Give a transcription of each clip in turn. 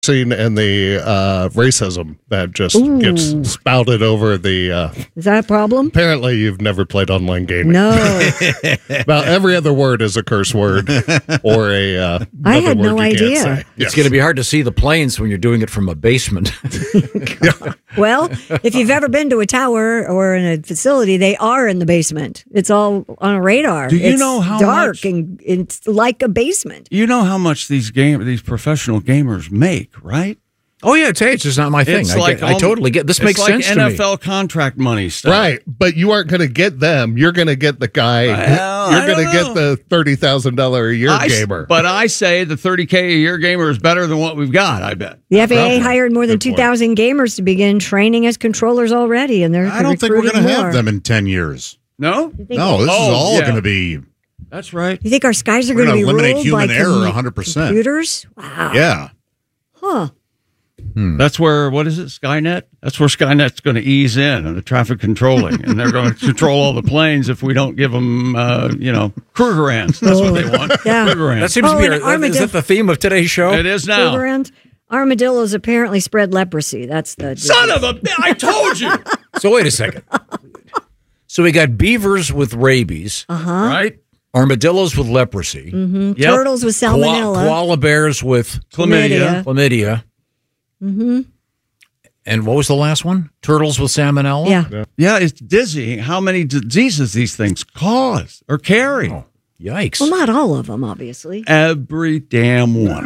and the racism that just gets spouted over the. Is that a problem? Apparently, you've never played online gaming. No. About every other word is a curse word or a. I had no idea. It's going to be hard to see the planes when you're doing it from a basement. Well, if you've ever been to a tower or in a facility, they are in the basement. It's all on a radar. Do you it's know how dark much, and it's like a basement. You know how much these professional gamers make, right? Oh, yeah, it's just not my thing. I totally get this. Makes sense to me. It's like NFL contract money stuff. Right, but you aren't going to get them. You're going to get the guy. You're going to get the $30,000 a year gamer. But I say the $30K a year gamer is better than what we've got, I bet. The FAA hired more than 2,000 gamers to begin training as controllers already, and I don't think we're going to have them in 10 years. No? No, this is all going to be... That's right. You think our skies are going to be eliminate ruled human by error 100%. computers? Wow. Yeah. Huh. That's where, what is it, Skynet? That's where Skynet's going to ease in on the traffic controlling, and they're going to control all the planes if we don't give them, Krugerrands. That's what they want. Yeah. Krugerrands. That seems to be is that the theme of today's show? It is now. Krugerrands? Armadillos apparently spread leprosy. That's the Son of a... I told you! So wait a second. So we got beavers with rabies, right? Armadillos with leprosy, Yep. Turtles with salmonella, koala bears with chlamydia. Mm-hmm. And what was the last one? Turtles with salmonella? Yeah, it's dizzying how many diseases these things cause or carry. Oh, yikes. Well, not all of them, obviously. Every damn one.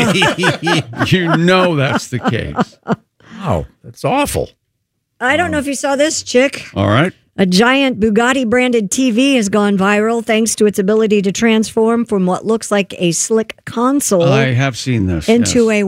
You know that's the case. Wow, that's awful. I don't know if you saw this, chick. All right. A giant Bugatti-branded TV has gone viral thanks to its ability to transform from what looks like a slick console I have seen this. into a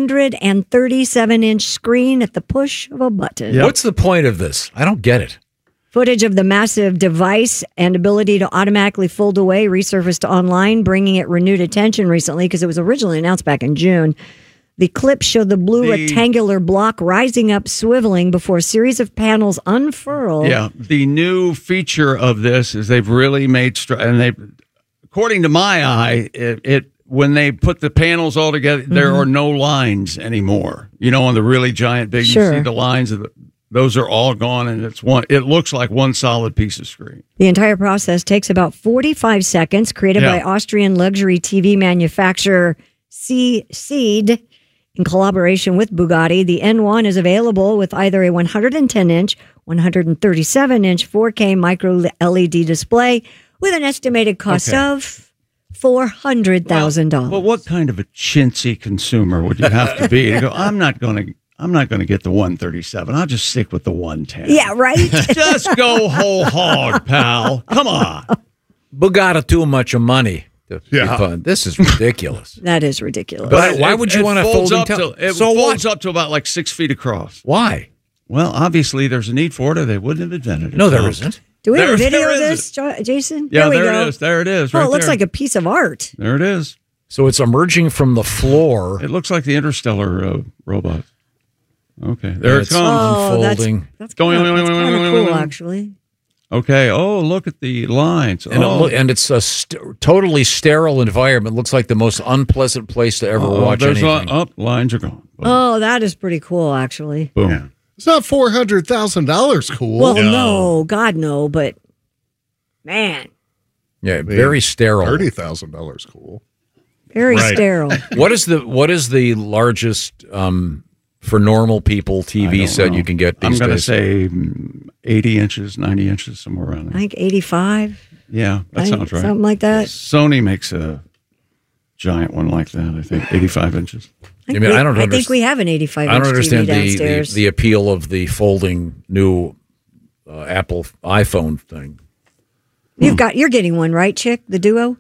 137-inch screen at the push of a button. Yep. What's the point of this? I don't get it. Footage of the massive device and ability to automatically fold away resurfaced online, bringing it renewed attention recently because it was originally announced back in June. The clip showed the blue rectangular block rising up, swiveling before a series of panels unfurl. Yeah, the new feature of this is they've really made, and they, according to my eye, it when they put the panels all together, there are no lines anymore. You know, on the really giant big, you see the lines of those are all gone, and it's one. It looks like one solid piece of screen. The entire process takes about 45 seconds. Created by Austrian luxury TV manufacturer Seed. In collaboration with Bugatti, the N1 is available with either a 110-inch, 137-inch 4K micro LED display with an estimated cost of $400,000. Well, what kind of a chintzy consumer would you have to be to go, I'm not going to get the 137. I'll just stick with the 110. Yeah, right? Just go whole hog, pal. Come on. Bugatti too much of money. This is ridiculous. That is ridiculous. But why would you want a folding table? It folds up to about like 6 feet across. Why? Well, obviously there's a need for it, or they wouldn't have invented it. No, there isn't. Do we have a video of this, Jason? Yeah, there we there go. it is. There it is. Oh, Right it looks there. like a piece of art. There it is. So it's emerging from the floor. It looks like the Interstellar robot. Okay, there it comes. Oh, unfolding. that's kind of cool, actually. Okay. Oh, look at the lines. And it's a totally sterile environment. Looks like the most unpleasant place to ever watch anything. Lines are gone. Boom. Oh, that is pretty cool, actually. Boom. Yeah. It's not $400,000 cool. Well, no, God, no, but man. Yeah, very sterile. $30,000 cool. Very sterile. What is the largest for normal people TV set you can get these days? I'm going to say 80 inches, 90 inches, somewhere around there. I think 85. Yeah, that sounds right. Something like that. Sony makes a giant one like that, I think, 85 inches. I think we have an 85-inch I don't understand TV downstairs. the appeal of the folding new Apple iPhone thing. You're getting one, right, Chick? The Duo?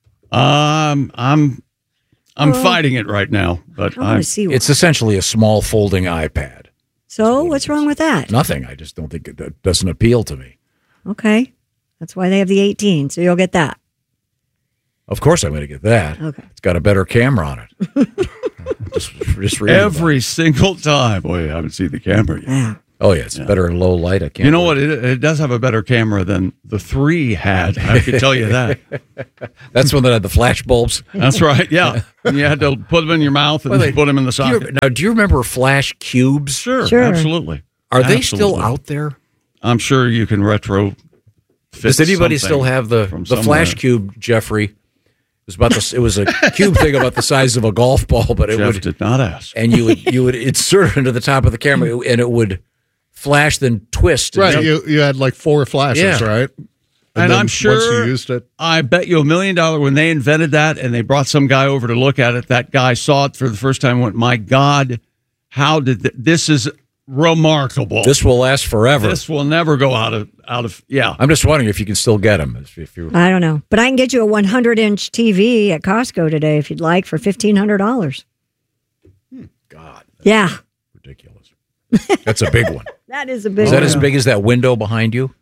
I'm fighting it right now, but I want to see one. It's essentially a small folding iPad. So what's wrong with that? Nothing. I just don't think it doesn't appeal to me. Okay. That's why they have the 18, so you'll get that. Of course I'm going to get that. Okay. It's got a better camera on it. just every single time. Boy, I haven't seen the camera yet. Yeah. Oh, yeah, it's better in low light. I can't. You know what? It does have a better camera than the 3 had. I can tell you that. That's when they had the flash bulbs. That's right. Yeah, you had to put them in your mouth and put them in the socket. Do you remember flash cubes? Sure. Absolutely. Are they still out there? I'm sure you can retro. Does anybody still have the flash cube, Jeffrey? It was a cube thing about the size of a golf ball, but Jeff did not ask. And you would insert it into the top of the camera, and it would flash, then twist. Right, you had like 4 flashes, right? And I'm sure once you used it, I bet you $1 million when they invented that, and they brought some guy over to look at it. That guy saw it for the first time and went, "My God, how did this is remarkable. This will last forever. This will never go out of. Yeah, I'm just wondering if you can still get them. I don't know, but I can get you a 100-inch TV at Costco today if you'd like for $1,500. God, yeah, ridiculous. That's a big one. That is a big. Is that as big as that window behind you?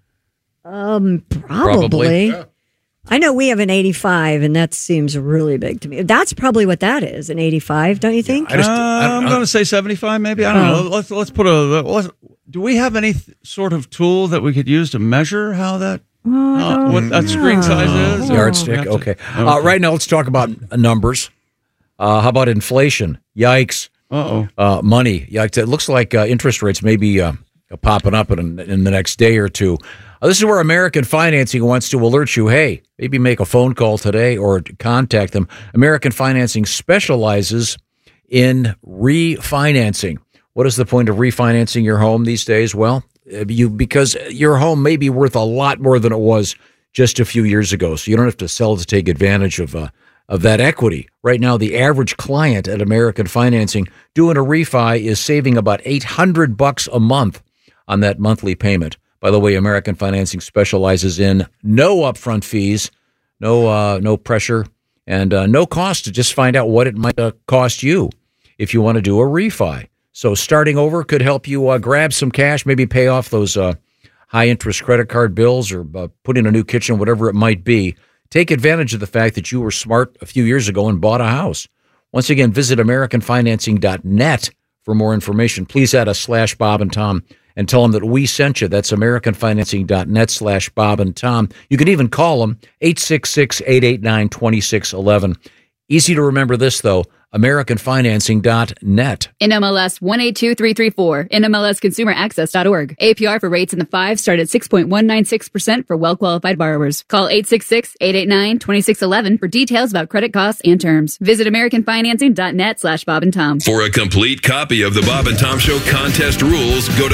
Probably. Yeah. I know we have an 85, and that seems really big to me. That's probably what that is, an 85, don't you think? I'm going to say 75, maybe. I don't know. Let's put do we have any sort of tool that we could use to measure how that what that screen size is? Yardstick. Okay. Right now, let's talk about numbers. How about inflation? Yikes. Money. Yikes. It looks like interest rates may be popping up in the next day or two. This is where American Financing wants to alert you, hey, maybe make a phone call today or contact them. American Financing specializes in refinancing. What is the point of refinancing your home these days? Well, because your home may be worth a lot more than it was just a few years ago, so you don't have to sell to take advantage of that equity. Right now, the average client at American Financing doing a refi is saving about $800 a month on that monthly payment. By the way, American Financing specializes in no upfront fees, no pressure, and no cost to just find out what it might cost you if you want to do a refi. So starting over could help you grab some cash, maybe pay off those high-interest credit card bills or put in a new kitchen, whatever it might be. Take advantage of the fact that you were smart a few years ago and bought a house. Once again, visit AmericanFinancing.net for more information. Please add a /Bob and Tom and tell them that we sent you. That's AmericanFinancing.net /Bob and Tom. You can even call them 866-889-2611. Easy to remember this, though. AmericanFinancing.net. NMLS 182334. NMLSConsumerAccess.org. APR for rates in the 5 start at 6.196% for well-qualified borrowers. Call 866-889-2611 for details about credit costs and terms. Visit AmericanFinancing.net /Bob and Tom. For a complete copy of the Bob and Tom Show contest rules, go to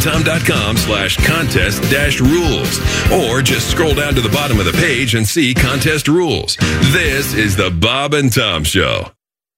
bobandtom.com/contest-rules. Or just scroll down to the bottom of the page and see contest rules. This is the Bob and Tom Show.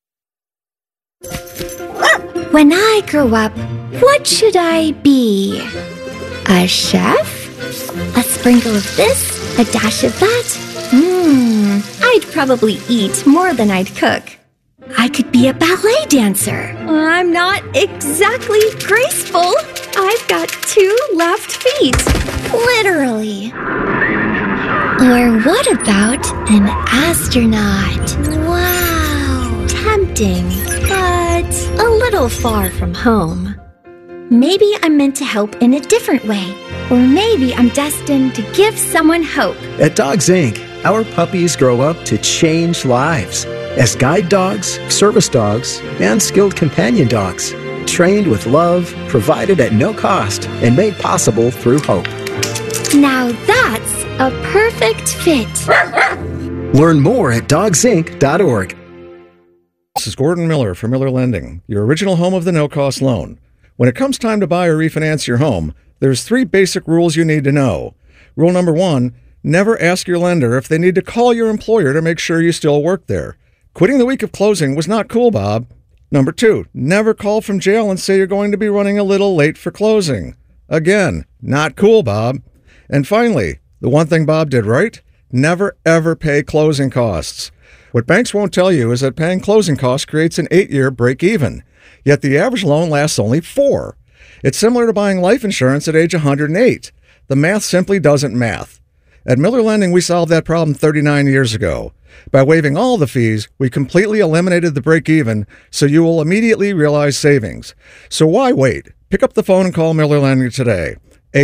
When I grow up, what should I be? A chef? A sprinkle of this, a dash of that? I'd probably eat more than I'd cook. I could be a ballet dancer. I'm not exactly graceful. I've got 2 left feet. Literally. Or what about an astronaut? Wow. Tempting, but a little far from home. Maybe I'm meant to help in a different way. Or maybe I'm destined to give someone hope. At Dogs Inc., our puppies grow up to change lives as guide dogs, service dogs, and skilled companion dogs. Trained with love, provided at no cost, and made possible through hope. Now that's a perfect fit. Learn more at dogsinc.org. This is Gordon Miller from Miller Lending, your original home of the no-cost loan. When it comes time to buy or refinance your home, there's 3 basic rules you need to know. Rule number 1, never ask your lender if they need to call your employer to make sure you still work there. Quitting the week of closing was not cool, Bob. Number 2, never call from jail and say you're going to be running a little late for closing. Again, not cool, Bob. And finally, the one thing Bob did right, never ever pay closing costs. What banks won't tell you is that paying closing costs creates an 8-year break-even, yet the average loan lasts only 4. It's similar to buying life insurance at age 108. The math simply doesn't math. At Miller Lending, we solved that problem 39 years ago. By waiving all the fees, we completely eliminated the break-even, so you will immediately realize savings. So why wait? Pick up the phone and call Miller Lending today.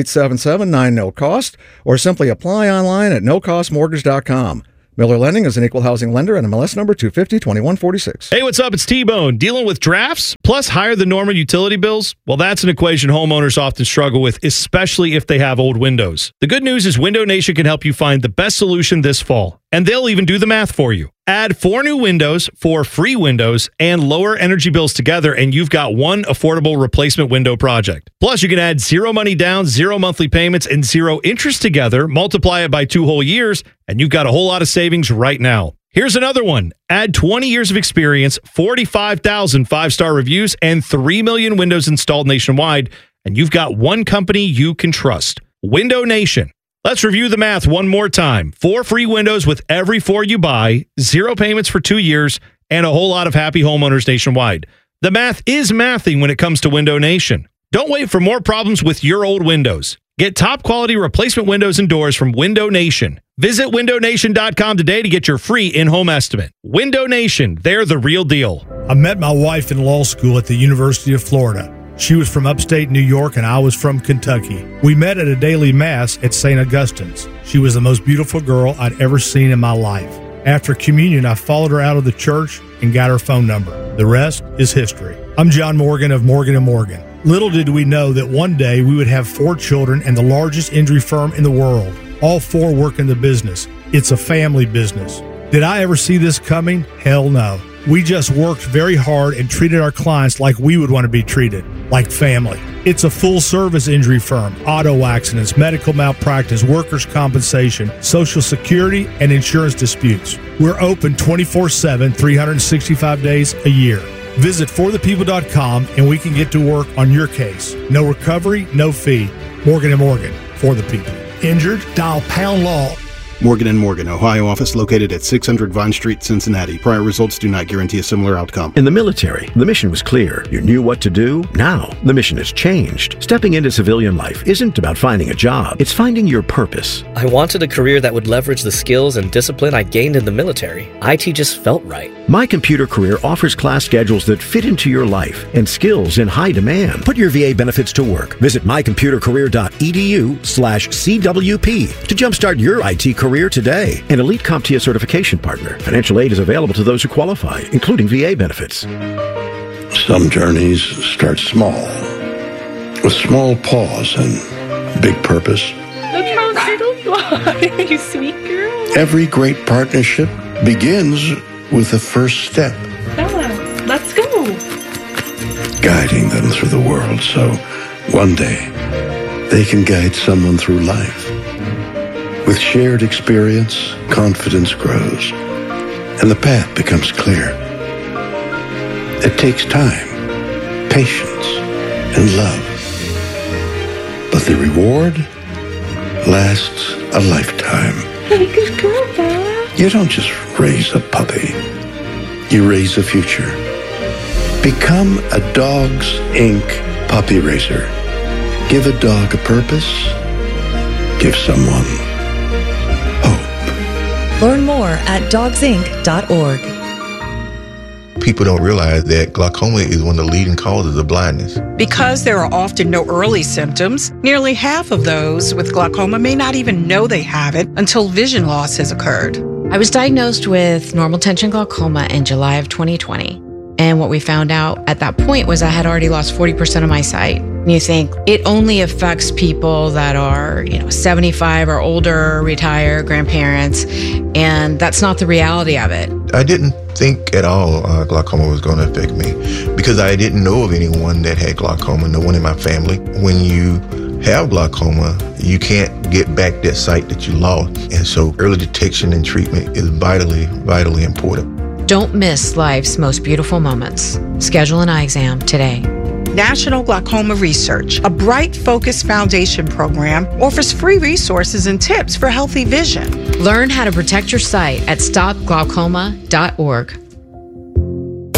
877-9-NO-COST, or simply apply online at nocostmortgage.com. Miller Lending is an equal housing lender and MLS number 250-2146. Hey, what's up? It's T-Bone. Dealing with drafts plus higher than normal utility bills? Well, that's an equation homeowners often struggle with, especially if they have old windows. The good news is Window Nation can help you find the best solution this fall, and they'll even do the math for you. Add 4 new windows, 4 free windows, and lower energy bills together, and you've got one affordable replacement window project. Plus, you can add 0 money down, 0 monthly payments, and 0 interest together, multiply it by 2 whole years, and you've got a whole lot of savings right now. Here's another one. Add 20 years of experience, 45,000 5-star reviews, and 3 million windows installed nationwide, and you've got one company you can trust. Window Nation. Let's review the math one more time. 4 free windows with every 4 you buy, 0 payments for 2 years, and a whole lot of happy homeowners nationwide. The math is mathing when it comes to Window Nation. Don't wait for more problems with your old windows. Get top quality replacement windows and doors from Window Nation. Visit windownation.com today to get your free in-home estimate. Window Nation, they're the real deal. I met my wife in law school at the University of Florida. She was from upstate New York and I was from Kentucky. We met at a daily mass at St. Augustine's. She was the most beautiful girl I'd ever seen in my life. After communion, I followed her out of the church and got her phone number. The rest is history. I'm John Morgan of Morgan & Morgan. Little did we know that one day we would have 4 children and the largest injury firm in the world. All 4 work in the business. It's a family business. Did I ever see this coming? Hell no. We just worked very hard and treated our clients like we would want to be treated, like family. It's a full-service injury firm, auto accidents, medical malpractice, workers' compensation, Social Security, and insurance disputes. We're open 24/7, 365 days a year. Visit forthepeople.com and we can get to work on your case. No recovery, no fee. Morgan & Morgan, for the people. Injured? Dial pound law. Morgan & Morgan, Ohio office located at 600 Vine Street, Cincinnati. Prior results do not guarantee a similar outcome. In the military, the mission was clear. You knew what to do. Now, the mission has changed. Stepping into civilian life isn't about finding a job. It's finding your purpose. I wanted a career that would leverage the skills and discipline I gained in the military. IT just felt right. My Computer Career offers class schedules that fit into your life and skills in high demand. Put your VA benefits to work. Visit mycomputercareer.edu/CWP to jumpstart your IT career today. An elite CompTIA certification partner. Financial aid is available to those who qualify, including VA benefits. Some journeys start small, with small pause and big purpose. Look how little you are, you sweet girl. Every great partnership begins with the first step. Bella, let's go. Guiding them through the world so one day they can guide someone through life. With shared experience, confidence grows, and the path becomes clear. It takes time, patience, and love. But the reward lasts a lifetime. Hey, good girl, Bella. You don't just raise a puppy. You raise a future. Become a Dogs Inc. puppy raiser. Give a dog a purpose. Give someone Learn more at dogsinc.org. People don't realize that glaucoma is one of the leading causes of blindness. Because there are often no early symptoms, nearly half of those with glaucoma may not even know they have it until vision loss has occurred. I was diagnosed with normal tension glaucoma in July of 2020. And what we found out at that point was I had already lost 40% of my sight. And you think it only affects people that are, 75 or older, retired, grandparents, and that's not the reality of it. I didn't think at all glaucoma was going to affect me because I didn't know of anyone that had glaucoma, no one in my family. When you have glaucoma, you can't get back that sight that you lost. And so early detection and treatment is vitally, vitally important. Don't miss life's most beautiful moments. Schedule an eye exam today. National Glaucoma Research, a Bright Focus Foundation program, offers free resources and tips for healthy vision. Learn how to protect your sight at stopglaucoma.org.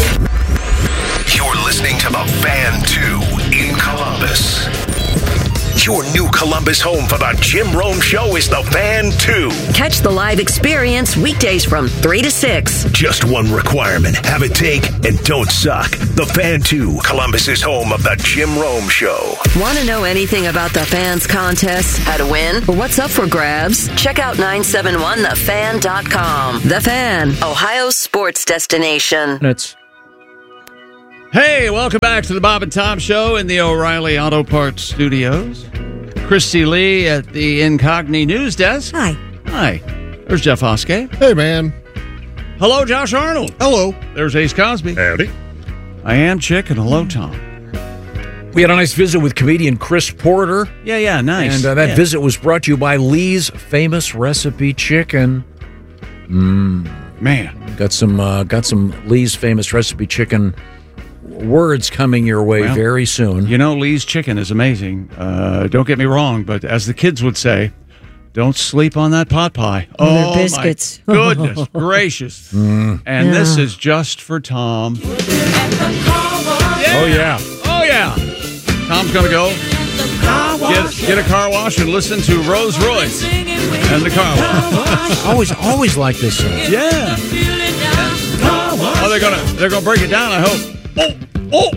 You're listening to The Fan 2 in Columbus. Your new Columbus home for the Jim Rome Show is the Fan 2. Catch the live experience weekdays from 3 to 6. Just one requirement. Have a take and don't suck. The Fan 2, Columbus's home of the Jim Rome Show. Want to know anything about the Fans contest, how to win, or what's up for grabs? Check out 971thefan.com. The Fan, Ohio's sports destination. Hey, welcome back to the Bob and Tom Show in the O'Reilly Auto Parts Studios. Christy Lee at the Incogni News Desk. Hi. Hi. There's Jeff Hoskey. Hey, man. Hello, Josh Arnold. Hello. There's Ace Cosby. Howdy. I am Chick, and hello, Tom. We had a nice visit with comedian Chris Porter. Yeah, nice. And that visit was brought to you by Lee's Famous Recipe Chicken. Man. Got some Lee's Famous Recipe Chicken words coming your way very soon. You know, Lee's Chicken is amazing. Don't get me wrong, but as the kids would say, don't sleep on that pot pie. Oh, biscuits. My goodness gracious. And this is just for Tom. Oh, yeah. Oh, yeah. Tom's going to go get a car wash and listen to Rose Royce and the car wash. always like this song. Yeah. Oh, they're gonna break it down, I hope. Oh.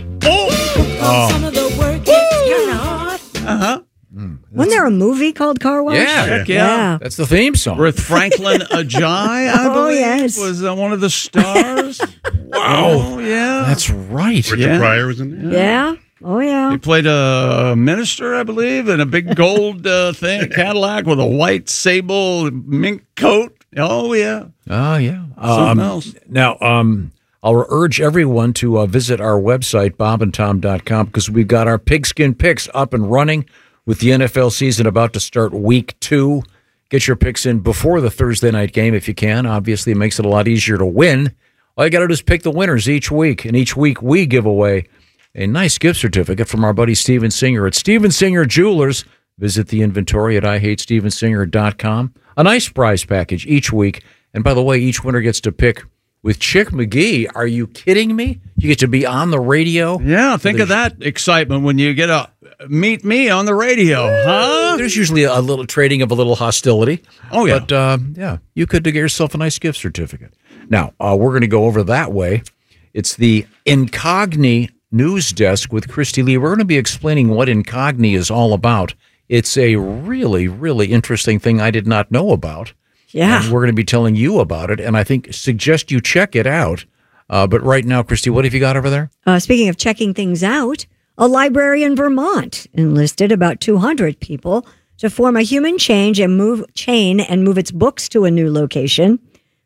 Uh-huh. Wasn't there a movie called Car Wash? Yeah. That's the theme song. With Franklin Ajayi, I believe, yes. was one of the stars. Wow. Oh, yeah. That's right. Richard Pryor was in there. Yeah. Oh, yeah. He played a minister, I believe, in a big gold thing, Cadillac with a white sable mink coat. Oh, yeah. Oh, yeah. Something else. Now, I'll urge everyone to visit our website, bobandtom.com, because we've got our pigskin picks up and running with the NFL season about to start week 2. Get your picks in before the Thursday night game if you can. Obviously, it makes it a lot easier to win. All you got to do is pick the winners each week, and each week we give away a nice gift certificate from our buddy Steven Singer at Steven Singer Jewelers. Visit the inventory at IHateStevenSinger.com. A nice prize package each week. And by the way, each winner gets to pick with Chick McGee. Are you kidding me? You get to be on the radio? Yeah, think of that excitement when you get to meet me on the radio, huh? There's usually a little trading of a little hostility. Oh, yeah. But, you could get yourself a nice gift certificate. Now, we're going to go over that way. It's the Incogni News Desk with Christy Lee. We're going to be explaining what Incogni is all about. It's a really, really interesting thing I did not know about. Yeah. And we're going to be telling you about it, and I suggest you check it out. But right now, Christy, what have you got over there? Speaking of checking things out, a library in Vermont enlisted about 200 people to form a human chain and move its books to a new location.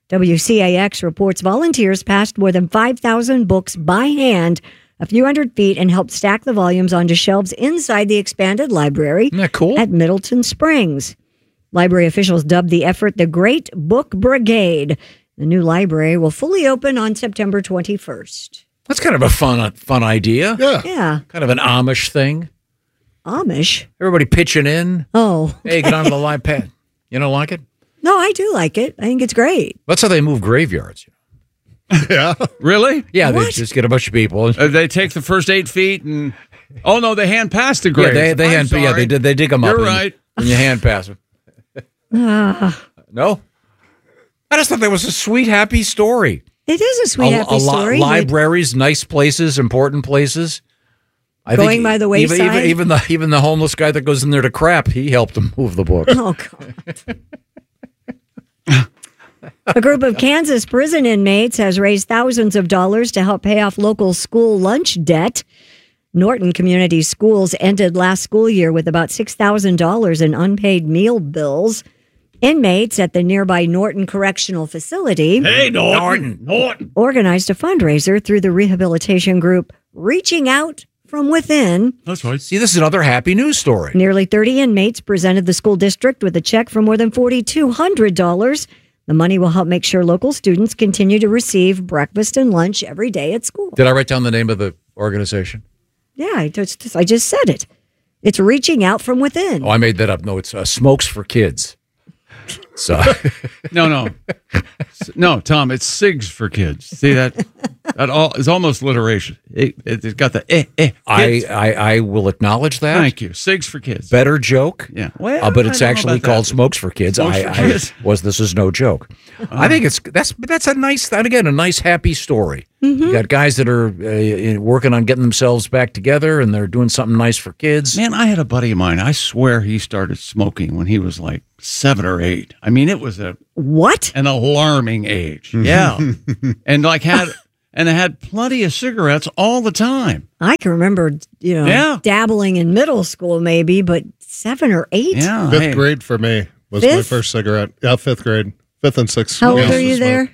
WCAX reports volunteers passed more than 5,000 books by hand a few hundred feet and helped stack the volumes onto shelves inside the expanded library at Middleton Springs. Library officials dubbed the effort the Great Book Brigade. The new library will fully open on September 21st. That's kind of a fun idea. Yeah. Kind of an Amish thing. Amish? Everybody pitching in. Oh. Hey, get onto the live pad. You don't like it? No, I do like it. I think it's great. That's how they move graveyards. Yeah. Really? Yeah, they just get a bunch of people. They take the first 8 feet and... Oh, no, they hand pass the graves. Yeah, they dig them up. You're right. And you hand pass them. No? I just thought that was a sweet, happy story. It is a sweet, happy story. Libraries, nice places, important places. Going by the wayside. Even the homeless guy that goes in there to crap, he helped them move the book. Oh, God. A group of Kansas prison inmates has raised thousands of dollars to help pay off local school lunch debt. Norton Community Schools ended last school year with about $6,000 in unpaid meal bills. Inmates at the nearby Norton Correctional Facility organized a fundraiser through the rehabilitation group Reaching Out from Within. That's right. See, this is another happy news story. Nearly 30 inmates presented the school district with a check for more than $4,200. The money will help make sure local students continue to receive breakfast and lunch every day at school. Did I write down the name of the organization? Yeah, I just said it. It's Reaching Out from Within. Oh, I made that up. No, it's Smokes for Kids. So no, Tom, it's SIGs for kids. See that all is almost alliteration. It's got the kids. I will acknowledge that. Thank you. SIGs for kids. Better joke. Yeah. Well, but it's actually called Smokes for Kids. This is no joke. I think that's a nice, and again, a nice happy story. Mm-hmm. You got guys that are working on getting themselves back together, and they're doing something nice for kids. Man, I had a buddy of mine. I swear he started smoking when he was like 7 or 8. I mean, it was an alarming age. Yeah, and had plenty of cigarettes all the time. I can remember, dabbling in middle school maybe, but 7 or 8. Yeah, fifth grade for me was my first cigarette. Yeah, 5th grade, 5th and 6th. How old are you there?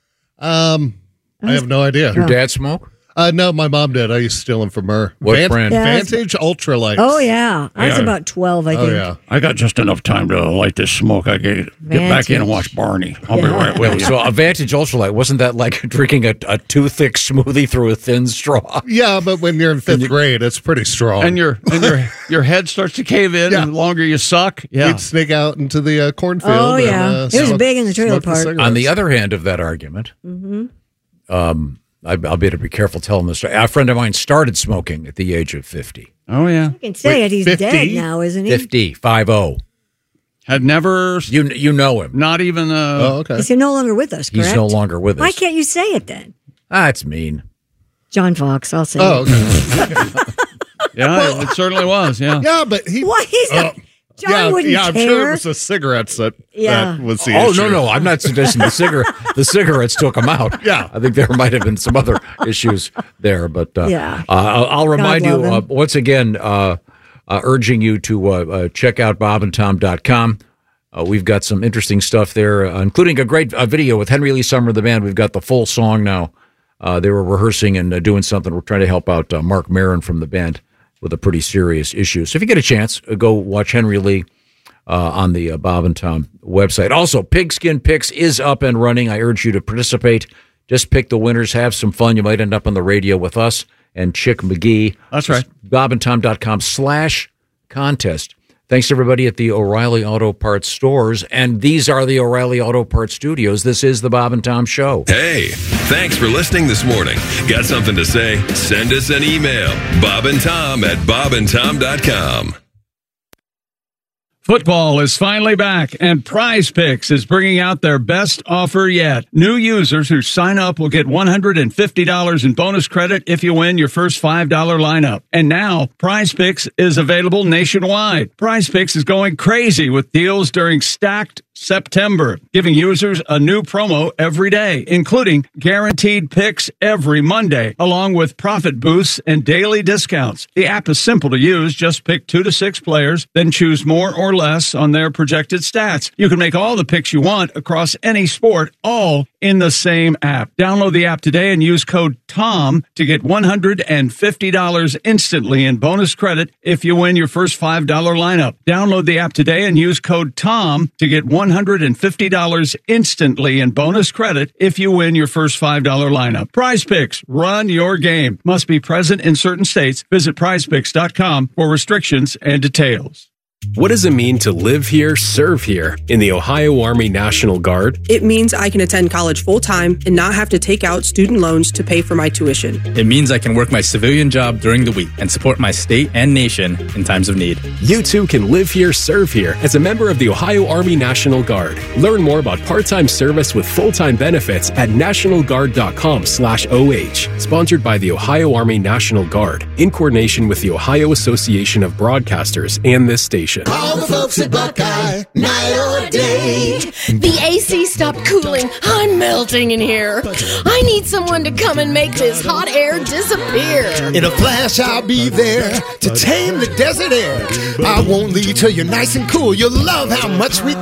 I have no idea. Your dad smoke? No, my mom did. I used to steal them from her. What brand? Vantage Ultralights. Oh, yeah. I was about 12, I think. Oh, yeah. I got just enough time to light this smoke. I get back in and watch Barney. I'll be right with you. So a Vantage Ultralight, wasn't that like drinking a too thick smoothie through a thin straw? Yeah, but when you're in 5th grade, it's pretty strong. And your head starts to cave in, and the longer you suck. Yeah. We'd sneak out into the cornfield. Oh, yeah. It was big in the trailer park. On the other hand of that argument, I'll be careful telling this story. A friend of mine started smoking at the age of 50. Oh, yeah. You can say it. He's 50? Dead now, isn't he? 50, 50. Had never... You know him. Not even... okay. Is he no longer with us, correct? He's no longer with us. Why can't you say it then? It's mean. John Fox, I'll say it. Okay. Yeah, it certainly was, yeah. Yeah, but he... What? He's not... John wouldn't I'm care. sure it was the cigarettes that was the issue. issue. No, I'm not suggesting the cigarettes took him out. Yeah. I think there might have been some other issues there, but I'll remind you once again, urging you to check out bobandtom.com. We've got some interesting stuff there, including a great video with Henry Lee Summer of the band. We've got the full song now. They were rehearsing and doing something. We're trying to help out Mark Maron from the band with a pretty serious issue. So if you get a chance, go watch Henry Lee on the Bob and Tom website. Also, Pigskin Picks is up and running. I urge you to participate. Just pick the winners. Have some fun. You might end up on the radio with us and Chick McGee. That's right. bobandtom.com/contest. Thanks to everybody at the O'Reilly Auto Parts stores. And these are the O'Reilly Auto Parts studios. This is the Bob and Tom Show. Hey, thanks for listening this morning. Got something to say? Send us an email. bobandtom@bobandtom.com. Football is finally back, and Prize Picks is bringing out their best offer yet. New users who sign up will get $150 in bonus credit if you win your first $5 lineup. And now, Prize Picks is available nationwide. Prize Picks is going crazy with deals during Stacked September, giving users a new promo every day, including guaranteed picks every Monday, along with profit boosts and daily discounts. The app is simple to use. Just pick 2 to 6 players, then choose more or less on their projected stats. You can make all the picks you want across any sport, all in the same app. Download the app today and use code TOM to get $150 instantly in bonus credit if you win your first $5 lineup. Download the app today and use code TOM to get $150 instantly in bonus credit if you win your first $5 lineup. Prize Picks, run your game. Must be present in certain states. Visit prizepicks.com for restrictions and details. What does it mean to live here, serve here in the Ohio Army National Guard? It means I can attend college full-time and not have to take out student loans to pay for my tuition. It means I can work my civilian job during the week and support my state and nation in times of need. You too can live here, serve here as a member of the Ohio Army National Guard. Learn more about part-time service with full-time benefits at nationalguard.com/OH. Sponsored by the Ohio Army National Guard in coordination with the Ohio Association of Broadcasters and this station. All the folks at Buckeye, night or day. The AC stopped cooling. I'm melting in here. I need someone to come and make this hot air disappear. In a flash, I'll be there to tame the desert air. I won't leave till you're nice and cool. You'll love how much we